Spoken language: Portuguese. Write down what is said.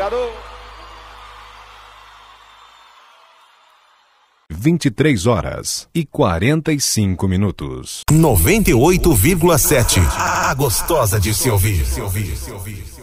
Parou. 23h45. 98,7. A gostosa de se ouvir.